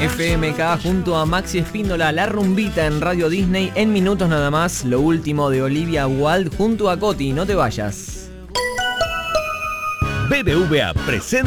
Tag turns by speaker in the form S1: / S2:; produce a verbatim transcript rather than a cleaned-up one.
S1: F M K junto a Maxi Espíndola, La Rumbita en Radio Disney. En minutos nada más, lo último de Olivia Wilde junto a Coti. No te vayas.
S2: B B V A presenta